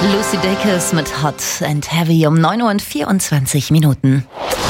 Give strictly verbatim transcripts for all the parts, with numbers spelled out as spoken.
Lucy Dacus mit Hot and Heavy um neun Uhr und vierundzwanzig Minuten.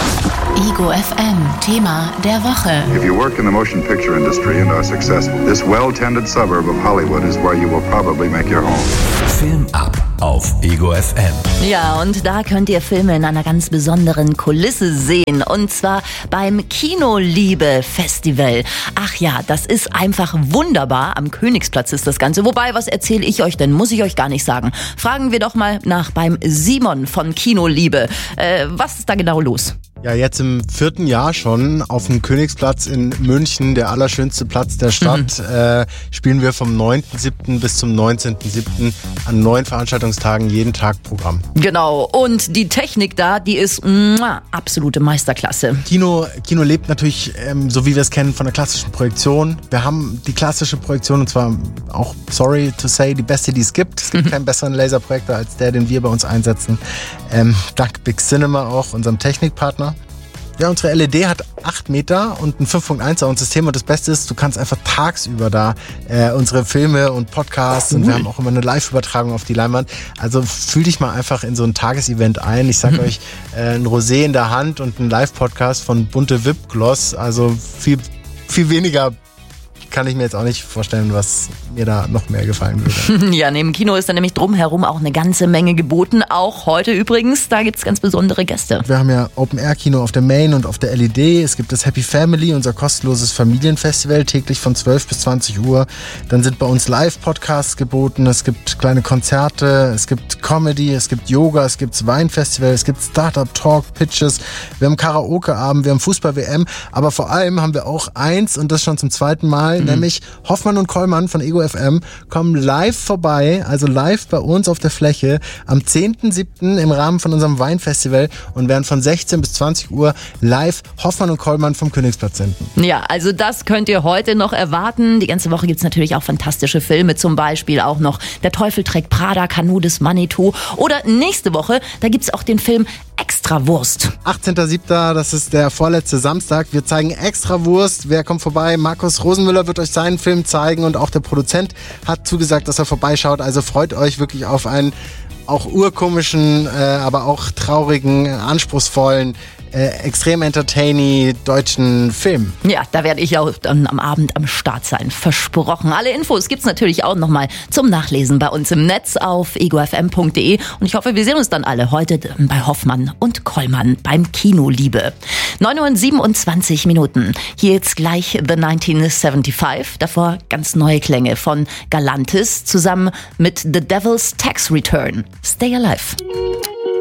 Ego F M, Thema der Woche. If you work in the motion picture industry and are successful, this well-tended suburb of Hollywood is where you will probably make your home. Film ab auf Ego F M. Ja, und da könnt ihr Filme in einer ganz besonderen Kulisse sehen. Und zwar beim Kinoliebe Festival. Ach ja, das ist einfach wunderbar. Am Königsplatz ist das Ganze. Wobei, was erzähle ich euch denn? Muss ich euch gar nicht sagen. Fragen wir doch mal nach beim Simon von Kinoliebe. Äh, was ist da genau los? Ja, jetzt im vierten Jahr schon auf dem Königsplatz in München, der allerschönste Platz der Stadt, mhm. äh, spielen wir vom neunten siebten bis zum neunzehnten siebten an neun Veranstaltungstagen jeden Tag Programm. Genau, und die Technik da, die ist muah, absolute Meisterklasse. Kino, Kino lebt natürlich, ähm, so wie wir es kennen, von der klassischen Projektion. Wir haben die klassische Projektion, und zwar auch, sorry to say, die beste, die es gibt. Es gibt mhm. keinen besseren Laserprojektor als der, den wir bei uns einsetzen. Ähm, dank Big Cinema auch, unserem Technikpartner. Ja, unsere L E D hat acht Meter und ein fünf Punkt eins Soundsystem, und das Beste ist, du kannst einfach tagsüber da äh, unsere Filme und Podcasts, cool. Und wir haben auch immer eine Live-Übertragung auf die Leinwand. Also fühl dich mal einfach in so ein Tagesevent ein. Ich sag mhm. euch, äh, ein Rosé in der Hand und ein Live-Podcast von Bunte Wipgloss, also viel, viel weniger kann ich mir jetzt auch nicht vorstellen, was mir da noch mehr gefallen würde. Ja, neben Kino ist da nämlich drumherum auch eine ganze Menge geboten. Auch heute übrigens, da gibt es ganz besondere Gäste. Wir haben ja Open-Air-Kino auf der Main und auf der L E D. Es gibt das Happy Family, unser kostenloses Familienfestival, täglich von zwölf bis zwanzig Uhr. Dann sind bei uns Live-Podcasts geboten. Es gibt kleine Konzerte, es gibt Comedy, es gibt Yoga, es gibt Weinfestival, es gibt Startup-Talk, Pitches. Wir haben Karaoke-Abend, wir haben Fußball-W M. Aber vor allem haben wir auch eins, und das schon zum zweiten Mal, mhm. nämlich Hoffmann und Kollmann von Ego F M kommen live vorbei, also live bei uns auf der Fläche am zehnten siebten im Rahmen von unserem Weinfestival und werden von sechzehn bis zwanzig Uhr live Hoffmann und Kollmann vom Königsplatz senden. Ja, also das könnt ihr heute noch erwarten. Die ganze Woche gibt es natürlich auch fantastische Filme, zum Beispiel auch noch Der Teufel trägt Prada, Kanu des Manitou, oder nächste Woche, da gibt es auch den Film Extrawurst. achtzehnten siebten, das ist der vorletzte Samstag. Wir zeigen Extrawurst. Wer kommt vorbei? Markus Rosenmüller wird euch seinen Film zeigen, und auch der Produzent hat zugesagt, dass er vorbeischaut. Also freut euch wirklich auf einen auch urkomischen, äh, aber auch traurigen, anspruchsvollen, äh, extrem entertaining deutschen Film. Ja, da werde ich auch dann am Abend am Start sein. Versprochen. Alle Infos gibt's natürlich auch nochmal zum Nachlesen bei uns im Netz auf ego f m punkt d e, und ich hoffe, wir sehen uns dann alle heute bei Hoffmann und Kollmann beim Kinoliebe. neun Uhr und siebenundzwanzig Minuten. Hier jetzt gleich The neunzehnhundertfünfundsiebzig. Davor ganz neue Klänge von Galantis zusammen mit The Devil's Tax Return. Stay alive.